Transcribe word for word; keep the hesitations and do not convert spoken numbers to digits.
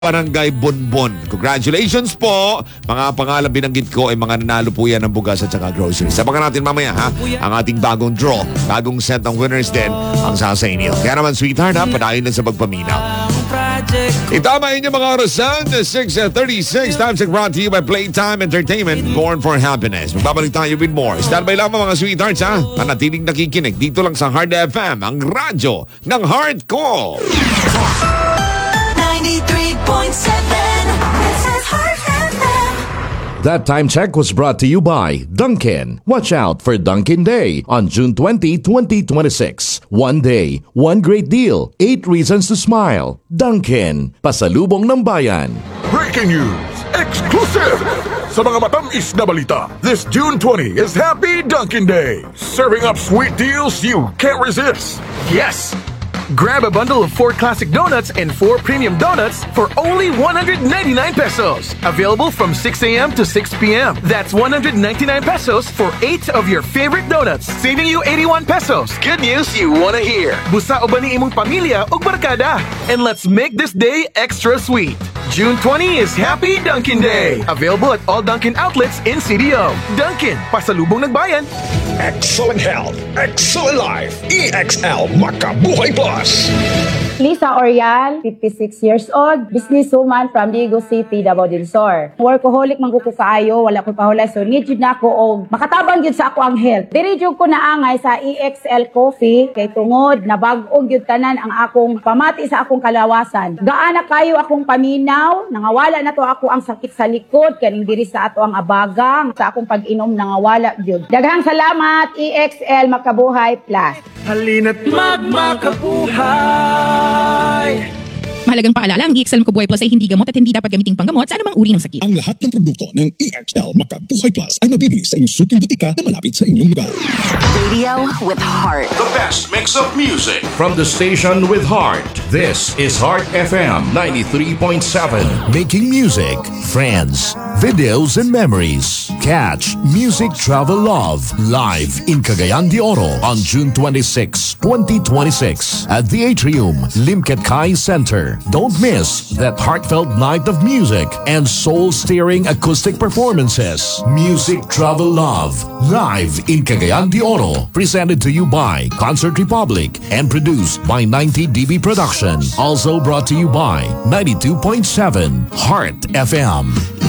Barangay Bonbon. Congratulations po! Mga pangalan binanggit ko ay mga nanalo po yan ng bugas at saka groceries. Sabakan natin mamaya ha, ang ating bagong draw. Bagong set ng winners din ang sasa inyo. Kaya naman sweetheart ha, padayon na sa pagpaminaw. Itama inyo mga orasan, six thirty-six time check brought to you by Playtime Entertainment, Born for Happiness. Magbabalik tayo with more. Standby lamang mga sweethearts ha. Manatiling nakikinig dito lang sa Heart F M, ang radyo ng Heart ko. ninety-three point seven, this is Heart F M. That time check was brought to you by Dunkin'. Watch out for Dunkin' Day on June twentieth, twenty twenty-six. One day, one great deal, eight reasons to smile. Dunkin', pasalubong ng bayan. Breaking news! Exclusive! Sa mga matamis na balita, this June twentieth is Happy Dunkin' Day. Serving up sweet deals you can't resist. Yes! Grab a bundle of four classic donuts and four premium donuts for only one hundred ninety-nine pesos. Available from six a.m. to six p.m. That's one hundred ninety-nine pesos for eight of your favorite donuts, saving you eighty-one pesos. Good news you wanna hear. Busa o ba ni imong pamilya o barkada? And let's make this day extra sweet. June twentieth is Happy Dunkin' Day. Available at all Dunkin' outlets in C D O. Dunkin', pasalubong ng bayan. Excellent health, excellent life. E X L Makabuhay Plus. Lisa Orial, fifty-six years old, businesswoman from Diego City, Davao del Sur. Workaholic man ko kaayo, wala ko pahulay, so need yun na ako og makatabang yun sa ako ang health. Diri jud ko naangay sa E X L Coffee kay tungod na bag-og yun tanan ang akong pamati sa akong kalawasan. Gaana kayo akong paminaw, nangawala na to ako ang sakit sa likod kaning diri sa ato ang abagang sa akong pag-inom nangawala jud. Daghang salamat E X L Makabuhay Plus. Halina't magmakabuhay. Mahalagang paalala, ang E X L Makabuhay Plus ay hindi gamot at hindi dapat gamiting panggamot sa anumang uri ng sakit. Ang lahat ng produkto ng E X L Makabuhay Plus ay mabibili sa inyong suking butika na malapit sa inyong lugar. Radio with heart. The best mix of music. From the station with heart, this is Heart F M ninety-three point seven. Making music, friends, videos and memories. Catch Music Travel Love live in Cagayan de Oro on June twenty-sixth, twenty twenty-six at the Atrium, Limket Kai Center. Don't miss that heartfelt night of music and soul-stirring acoustic performances. Music Travel Love live in Cagayan de Oro. Presented to you by Concert Republic and produced by ninety D B Production. Also brought to you by ninety-two point seven Heart F M.